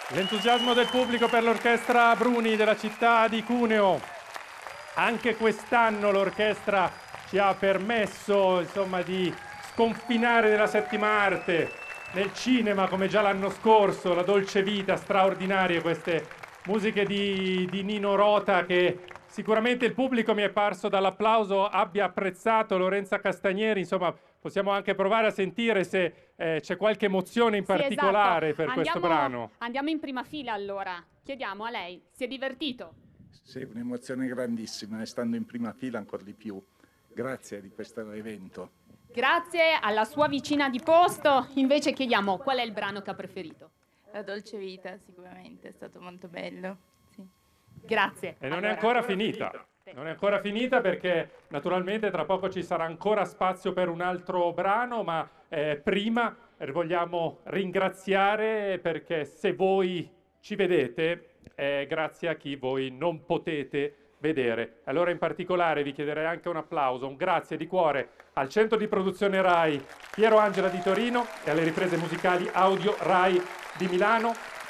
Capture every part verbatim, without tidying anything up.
L'entusiasmo del pubblico per l'orchestra Bruni della città di Cuneo. Anche quest'anno l'orchestra ci ha permesso, insomma, di sconfinare nella settima arte, nel cinema come già l'anno scorso, la dolce vita, straordinarie queste musiche di, di Nino Rota che sicuramente il pubblico, mi è parso dall'applauso, abbia apprezzato. Lorenza Castagneri, insomma, possiamo anche provare a sentire se eh, c'è qualche emozione in Sì, particolare esatto. per Andiamo, questo brano. Andiamo in prima fila allora. Chiediamo a lei, si è divertito? Sì, un'emozione grandissima e stando in prima fila ancora di più. Grazie di questo evento. Grazie alla sua vicina di posto. Invece chiediamo qual è il brano che ha preferito. La dolce vita, sicuramente, è stato molto bello. Sì. Grazie. E non allora, è ancora finita. Non è ancora finita perché naturalmente tra poco ci sarà ancora spazio per un altro brano, ma eh, prima vogliamo ringraziare perché se voi ci vedete è grazie a chi voi non potete vedere. Allora in particolare vi chiederei anche un applauso, un grazie di cuore al centro di produzione RAI Piero Angela di Torino e alle riprese musicali audio RAI di Milano.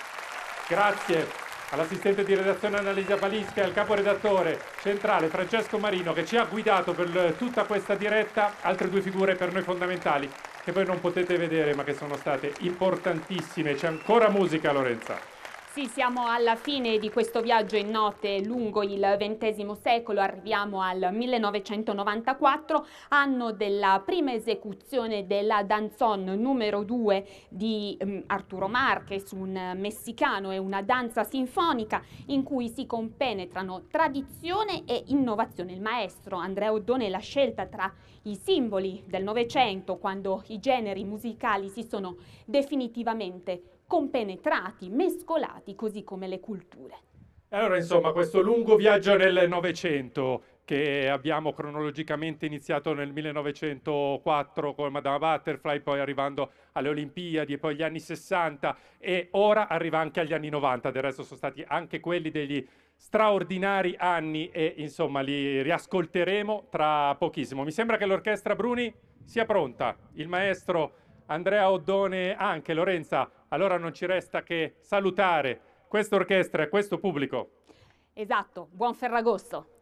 Grazie all'assistente di redazione Annalisa Palisca e al caporedattore centrale Francesco Marino che ci ha guidato per tutta questa diretta. Altre due figure per noi fondamentali che voi non potete vedere ma che sono state importantissime. C'è ancora musica, Lorenza. Sì, siamo alla fine di questo viaggio in note lungo il ventesimo secolo, arriviamo al millenovecentonovantaquattro, anno della prima esecuzione della danzón numero due di um, Arturo Marquez, un messicano, e una danza sinfonica in cui si compenetrano tradizione e innovazione. Il maestro Andrea Oddone, la scelta tra i simboli del Novecento, quando i generi musicali si sono definitivamente compenetrati, mescolati, così come le culture. Allora, insomma, questo lungo viaggio nel Novecento che abbiamo cronologicamente iniziato nel millenovecentoquattro con Madama Butterfly, poi arrivando alle Olimpiadi e poi gli anni sessanta e ora arriva anche agli anni novanta. Del resto sono stati anche quelli degli straordinari anni e insomma li riascolteremo tra pochissimo. Mi sembra che l'orchestra Bruni sia pronta. Il maestro Andrea Oddone anche. Lorenza, allora non ci resta che salutare questa orchestra e questo pubblico. Esatto, buon Ferragosto.